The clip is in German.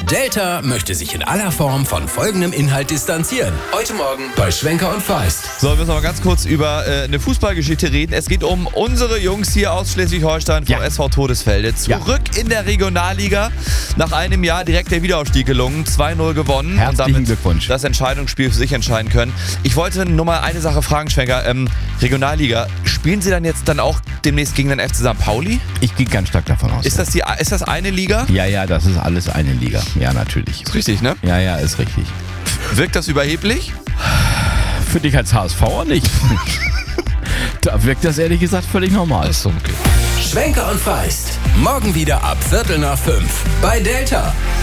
Delta möchte sich in aller Form von folgendem Inhalt distanzieren. Heute Morgen bei Schwenker und Feist. So, wir müssen aber ganz kurz über eine Fußballgeschichte reden. Es geht um unsere Jungs hier aus Schleswig-Holstein vom SV Todesfelde. Zurück in der Regionalliga. Nach einem Jahr direkt der Wiederaufstieg gelungen. 2-0 gewonnen. Herzlichen und damit Glückwunsch. das Entscheidungsspiel für sich entscheiden können. Ich wollte nur mal eine Sache fragen, Schwenker. Regionalliga, spielen Sie dann jetzt auch demnächst gegen den FC St. Pauli? Ich gehe ganz stark davon aus. Ist das eine Liga? Ja, das ist alles eine Liga. Ja, natürlich. Ist richtig, ne? Ja, ist richtig. Wirkt das überheblich? Für dich als HSVer nicht. Da wirkt das ehrlich gesagt völlig normal. Achso, okay. Schwenker und Feist. Morgen wieder ab 4:45 bei Delta.